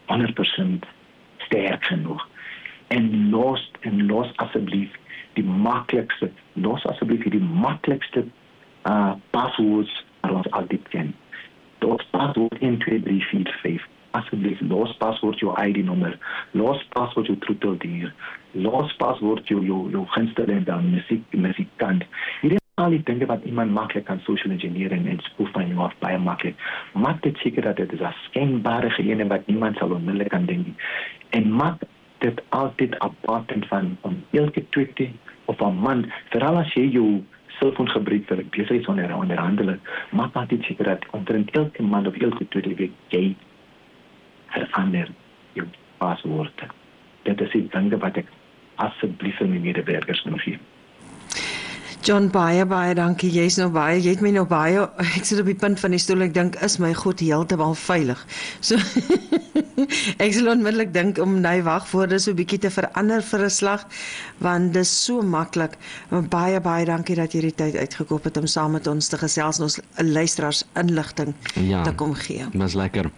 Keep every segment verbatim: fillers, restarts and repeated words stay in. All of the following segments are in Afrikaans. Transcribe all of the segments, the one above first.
honderd persent sterk genoeg. En los, en los asseblief die makkelijkste, los asseblief die makkelijkste uh, paswoords waar ons altyd ken. Los paswoord een twee drie vier vyf. Asseblief, los paswoord jou I D-nommer, los paswoord jou troeteldier, los paswoord jou, jou, jou gunsteling dan muziek, muzikant. Hierdie al die dinge wat iemand makkelijk kan social engineering en spoel van jou af baie makkelijk. Maak dit seker dat dit is een skenbare geleene wat niemand sal onmiddellik kan denken. En maak dit altyd apart van om elke tweede of een man, vooral as jy jou cellfoon gebruik vir besigheidsonderhandelen, maak altyd seker dat omtrent elke man of elke tweede week jy verander jou paswoorde. Dit is die dinge wat ek asseblief vir my medewerkers moet gee. John, baie, baie dankie. Jy's nou baie, jy het my nou baie, ek sit op die punt van die stoel, ek dink, is my goed heeltemal veilig. So, ek sal onmiddellik dink om die wagwoorde so 'n bietjie te verander vir 'n slag, want dis so maklik. Maar baie, baie dankie dat jy die tyd uitgekoop het om saam met ons te gesels en ons luisteraars inligting ja, te kom gee. Dis lekker.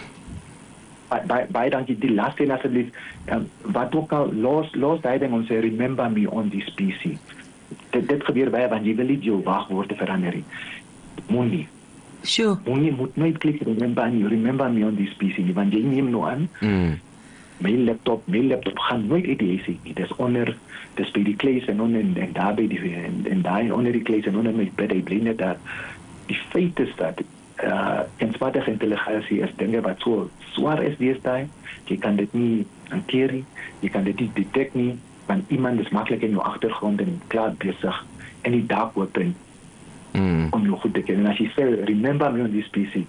Baie, baie dankie. Die laaste een asseblief, um, wat ook al, los, los die ding, ons sê, remember me on this P C. Dit, dit gebeur baie, want jy wil nie jou wagwoorde verander nie. Moenie. Sure. Moenie moet nooit klik, remember me, remember me on this P C, want jy neem nou aan, Mm. my laptop, my laptop gaan nooit uit die huis uit nie. Dis onder, dis by die kluis en onder, en, en daar by die, en, en daar onder die kluis en onder my bed, hy bly net daar. Die feit is dat, uh, kunsmatige intelligensie is dinge wat so swaar is deesdae, jy kan dit nie hanteer nie, jy kan dit nie detect nie, want iemand is makkelijk in jou achtergrond en klaar bezig en die dak open Mm. om jou goed te kennen. En as jy sê, remember me on this P C,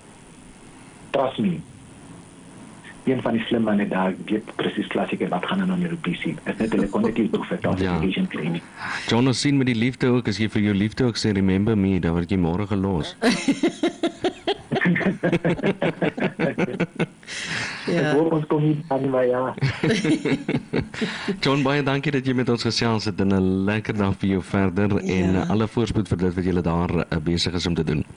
trust me, een van die slim manne daar weet precies klassieke wat gaan aan jou P C. Is net hulle kon net nie hoef het authentication kry nie. John, ons sien met die liefde ook, as jy vir jou liefde ook sê, remember me, dan word jy môre gelos. Ek hoop ons kom nie aan, maar ja. John, baie dankie dat jy met ons gesels het en 'n lekker dag vir jou verder Ja. en uh, alle voorspoed vir dit wat julle daar uh, besig is om te doen.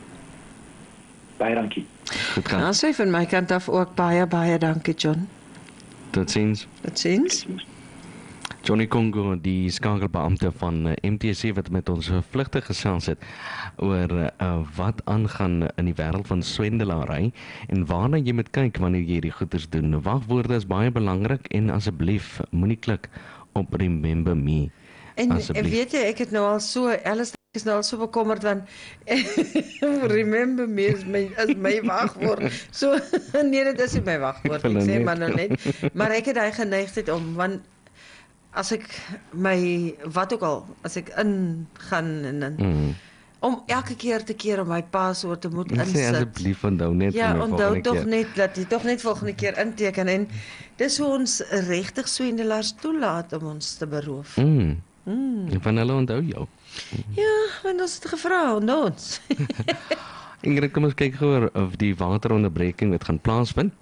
Baie dankie. Goed gaan. Nou sê van my kant af ook baie, baie dankie, John. Totsiens. Tot ziens. Johnny Congo, die skakelbeampte van uh, M T C wat met ons uh, vlugtig gesels het oor uh, wat aangaan in die wêreld van swendelaary en waarna jy moet kyk wanneer jy hierdie goeders doen. Wagwoorde is baie belangrik en asseblief moenie klik op remember me. En, en Asseblief. weet jy, ek het nou al so, Alice is nou al so bekommerd, want remember me is my, is my wagwoord. So, nee, dit is nie my wagwoord, ek sê maar nou net. Maar ek het hy geneigdheid om, want as ek my, wat ook al, as ek ingaan en in, Mm. om elke keer te keer om my paswoord te moet Ek sê insit. asseblief onthou net Ja, vir my onthou volgende tog keer. net dat jy tog net volgende keer inteken en dis hoe ons regtig swendelaars toelaat om ons te beroof. Mm. Mm. En van hulle onthou jou. Ja, want ons het gevra, onthou ons. Ingrid, kom ons kyk gou of die wateronderbreking wat gaan plaasvind.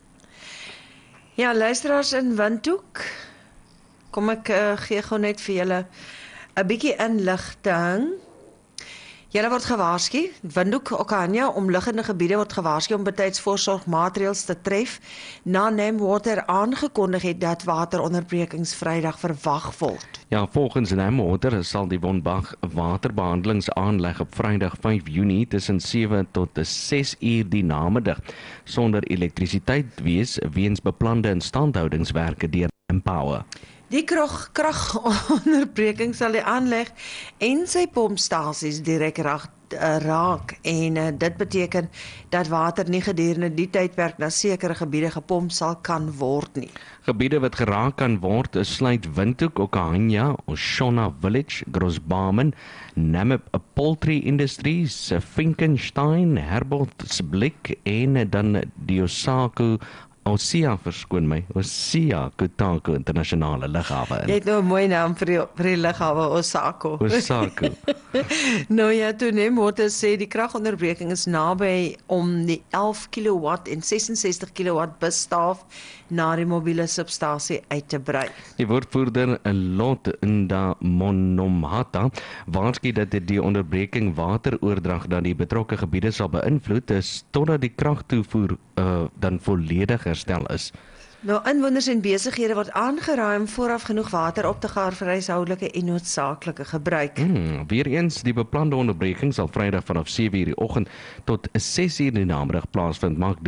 Ja, luisteraars in Windhoek, kom ek uh, gee gou net vir julle 'n bietjie inligting. Julle word gewaarsku, Windhoek, Okania, omliggende gebiede word gewaarsku om betyds voorsorgmaatreëls te tref na NamWater aangekondig het dat wateronderbrekings Vrydag verwag word. Ja, volgens NamWater sal die Wonbag waterbehandelingsaanleg op Vrydag vyf Junie tussen sewe tot ses uur die namiddag sonder elektrisiteit wees weens beplande instandhoudingswerke deur Empower. Die krag kragonderbreking sal die aanleg en sy pompstasies direk raak, raak en uh, dit beteken dat water nie gedurende die tydperk na sekere gebiede gepomp sal kan word nie. Gebiede wat geraak kan word sluit Windhoek, Okahanya, Oshona Village, Grosbamen, Namib Poultry Industries, Finkenstein, Herbertsblik en dan die Osaka Osia, verskoon my, Osia Kotako internasionale lughawe. Jy het nou 'n mooi naam vir die, vir die lughawe, Osako. Osaka. Nou ja, toe nee, Motte sê die kragonderbreking is naby om die elf kilowatt en ses en sestig kilowatt busstaaf na die mobiele substasie uit te brei. Die woordvoerder Lot Ndamonomhata waarsku dat dit die onderbreking wateroordrag na die betrokke gebiede sal beïnvloed is totdat die kragtoevoer uh, dan volledig herstel is. Nou, inwoners en besighede word aangeraai om vooraf genoeg water op te gaar vir huishoudelike en noodsaaklike gebruik. Hmm, weer eens, die beplande onderbreking sal Vrydag vanaf sewe uur die oggend tot ses uur die namiddag plaasvind, maak